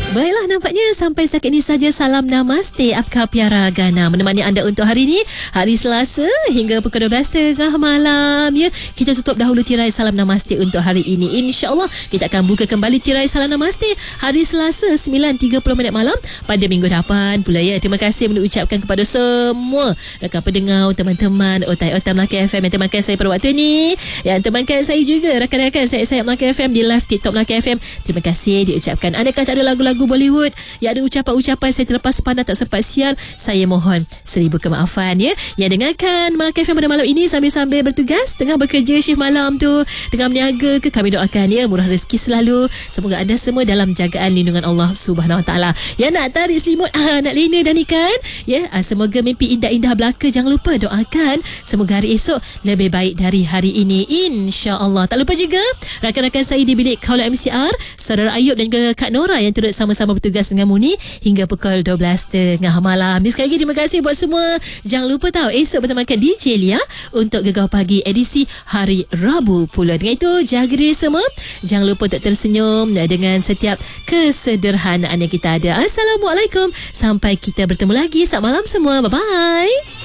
Baiklah, nampaknya sampai setakat ini saja Salam Namaste Apkah Piara Gana menemani anda untuk hari ini, hari Selasa hingga pukul 12.30 malam ya. Kita tutup dahulu tirai Salam Namaste untuk hari ini. InsyaAllah kita akan buka kembali tirai Salam Namaste hari Selasa 9.30 malam pada minggu depan pula ya. Terima kasih mengucapkan kepada semua rakan pendengar, teman-teman otai-otai Melaka FM yang temankan saya pada waktu ni, yang temankan saya juga rakan-rakan saya Melaka FM di live TikTok Melaka FM. Terima kasih diucapkan. Adakah tak ada lagu-lagu Bollywood yang ada ucapan-ucapan saya terlepas pandang tak sempat siar, saya mohon seribu kemaafan ya. Yang dengarkan Melaka FM pada malam ini sambil-sambil bertugas, tengah bekerja shift malam tu, tengah berniaga ke, kami doakan ya murah rezeki selalu. Semoga anda semua dalam jagaan lindungan Allah Subhanahu Wa Taala. Yang nak tarik selimut, nak lena dan ikan ya, semoga mimpi indah-indah belaka. Jangan lupa doakan semoga hari esok lebih baik dari hari ini, insya-Allah. Tak lupa juga rakan-rakan saya di bilik Kaula MCR, Saudara Ayub dan juga Kak Nora yang turut sama-sama bertugas dengan Muni hingga pukul 12.30 malam. Sekali lagi terima kasih buat semua. Jangan lupa tahu esok bertemankan DJ Lia untuk Gegar Pagi edisi hari Rabu pula. Dengan itu jaga diri semua. Jangan lupa untuk tersenyum dengan setiap kesederhanaan yang kita ada. Assalamualaikum. Sampai kita bertemu lagi. Selamat malam semua. Bye-bye.